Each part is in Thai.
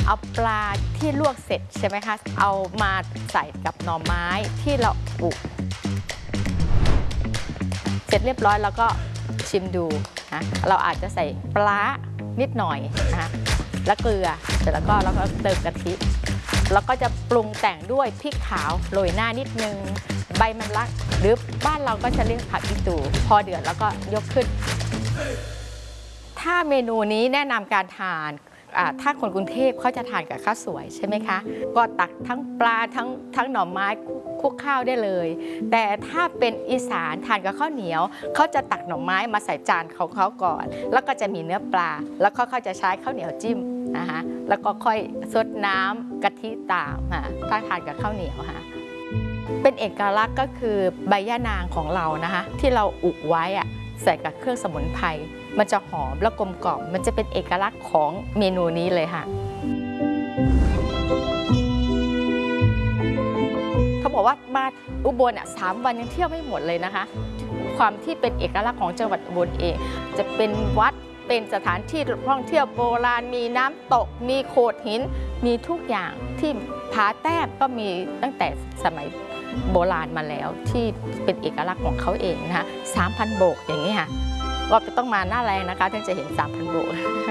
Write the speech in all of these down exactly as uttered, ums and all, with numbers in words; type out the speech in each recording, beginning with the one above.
เอาปลาที่ลวกเสร็จใช่ไหมคะเอามาใส่กับหน่อไม้ที่เราบุกเสร็จเรียบร้อยแล้วก็ชิมดูนะเราอาจจะใส่ปลานิดหน่อยนะแล้วเกลือเสร็จแล้วก็เราก็เติมกะทิแล้วก็จะปรุงแต่งด้วยพริกขาวโรยหน้านิดนึงใบมันลักหรือบ้านเราก็จะเรียกผักอีตูพอเดือดแล้วก็ยกขึ้นถ้าเมนูนี้แนะนำการทานถ้าคนกรุงเทพเขาจะทานกับข้าวสวยใช่ไหมคะก็ตักทั้งปลาทั้งทั้งหน่อไม้คลุกข้าวได้เลยแต่ถ้าเป็นอีสานทานกับข้าวเหนียวเขาจะตักหน่อไม้มาใส่จานของเขาก่อนแล้วก็จะมีเนื้อปลาแล้วเขาเขาจะใช้ข้าวเหนียวจิ้มนะคะแล้วก็ค่อยซดน้ำกะทิตามค่ะถ้าทานกับข้าวเหนียวค่ะเป็นเอกลักษณ์ก็คือใบย่านางของเรานะคะที่เราอุไว้อะใส่กับเครื่องสมุนไพรมันจะหอมและกลมกล่อมมันจะเป็นเอกลักษณ์ของเมนูนี้เลยค่ะเขาบอกว่ามาอุบลอ่ะสามวันยังเที่ยวไม่หมดเลยนะคะความที่เป็นเอกลักษณ์ของจังหวัดอุบลเองจะเป็นวัดเป็นสถานที่ท่องเที่ยวโบราณมีน้ำตกมีโขดหินมีทุกอย่างที่ผาแต้มก็มีตั้งแต่สมัยโบราณมาแล้วที่เป็นเอกลักษณ์ของเขาเองนะคะสามพันโบกอย่างนี้ค่ะก็ต้องมาหน้าแรงนะคะถึงจะเห็น สามพัน โบก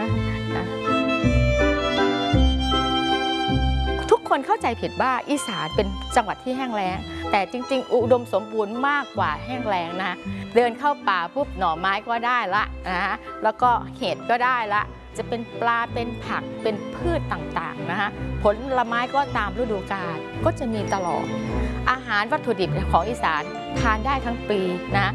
ทุกคนเข้าใจผิดว่าอีสานเป็นจังหวัดที่แห้งแล้งแต่จริงๆอุดมสมบูรณ์มากกว่าแห้งแล้งนะคะเดินเข้าป่าปุ๊บหน่อไม้ก็ได้ละนะคะแล้วก็เห็ดก็ได้ละจะเป็นปลาเป็นผักเป็นพืชต่างๆนะคะผลไม้ก็ตามฤดูกาลก็จะมีตลอดอาหารวัตถุดิบของอีสานทานได้ทั้งปีนะ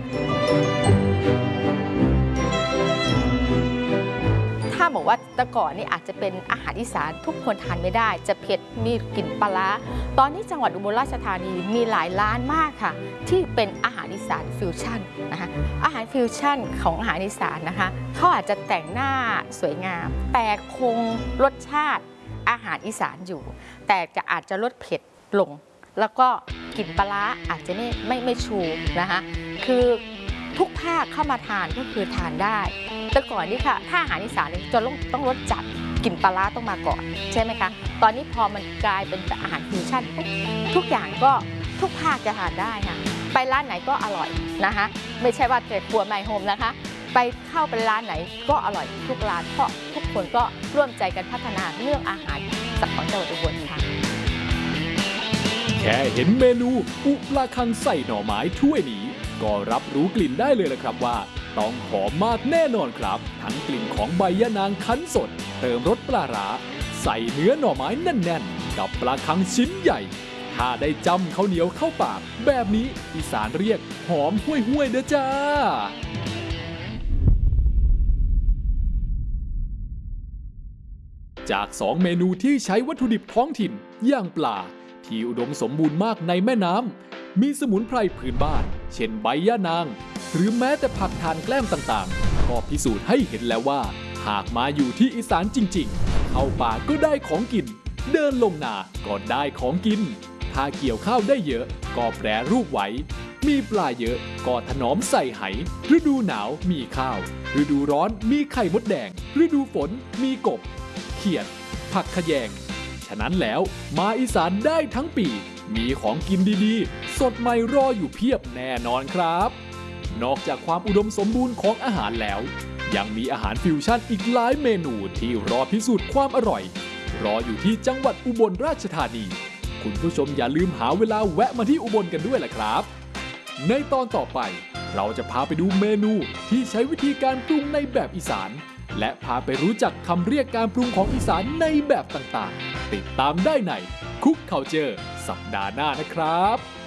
ถ้าบอกว่าแต่ก่อนนี่อาจจะเป็นอาหารอีสานทุกคนทานไม่ได้จะเผ็ดมีกลิ่นปลาร้าตอนนี้จังหวัดอุบลราชธานีมีหลายร้านมากค่ะที่เป็นอาหารอีสานฟิวชั่นนะคะอาหารฟิวชั่นของอาหารอีสานนะคะเขาอาจจะแต่งหน้าสวยงามแต่คงรสชาติอาหารอีสานอยู่แต่จะอาจจะลดเผ็ดลงแล้วก็กลิ่นปลาร้าอาจจะไม่ไม่ไม่ชูนะคะคือทุกภาคเข้ามาทานก็คือทานได้แต่ก่อนนี่ค่ะถ้าอาหารอีสานจะต้องต้องรสจัดกลิ่นปลาร้าต้องมาก่อนใช่ไหมคะตอนนี้พอมันกลายเป็นอาหารฟิวชั่นทุกอย่างก็ทุกภาคจะทานได้ค่ะไปร้านไหนก็อร่อยนะคะไม่ใช่ว่าแต่ครัวไมโฮมนะคะไปเข้าเป็นร้านไหนก็อร่อยทุกร้านเพราะทุกคนก็ร่วมใจกันพัฒนาเรื่องอาหารของจังหวัดอุบลค่ะแค่เห็นเมนูอุปลาคังใส่หน่อไม้ถ้วยนี้ก็รับรู้กลิ่นได้เลยละครับว่าต้องหอมมากแน่นอนครับทั้งกลิ่นของใบยะนางคั้นสดเติมรสปลาร้าใส่เนื้อหน่อไม้แน่นๆกับปลาคังชิ้นใหญ่ถ้าได้จำข้าวเหนียวเข้าปากแบบนี้อีสานเรียกหอมห้วยห้วยเด้อจ้าจากสองเมนูที่ใช้วัตถุดิบท้องถิ่นอย่างปลาที่อุดมสมบูรณ์มากในแม่น้ำมีสมุนไพรพื้นบ้านเช่นใบย่านางหรือแม้แต่ผักทานแกล้มต่างๆก็พิสูจน์ให้เห็นแล้วว่าหากมาอยู่ที่อีสานจริงๆเข้าป่าก็ได้ของกินเดินลงนาก็ได้ของกินถ้าเกี่ยวข้าวได้เยอะก็แปรรูปไว้มีปลาเยอะก็ถนอมใส่ไหฤดูหนาวมีข้าวฤดูร้อนมีไข่มดแดงฤดูฝนมีกบเขียดผักขะแยงฉะนั้นแล้วมาอีสานได้ทั้งปีมีของกินดีๆสดใหม่รออยู่เพียบแน่นอนครับนอกจากความอุดมสมบูรณ์ของอาหารแล้วยังมีอาหารฟิวชั่นอีกหลายเมนูที่รอพิสูจน์ความอร่อยรออยู่ที่จังหวัดอุบลราชธานีคุณผู้ชมอย่าลืมหาเวลาแวะมาที่อุบลกันด้วยล่ะครับในตอนต่อไปเราจะพาไปดูเมนูที่ใช้วิธีการปรุงในแบบอีสานและพาไปรู้จักคำเรียกการปรุงของอีสานในแบบต่างๆติดตามได้ในคุกคัลเจอร์สัปดาห์หน้านะครับ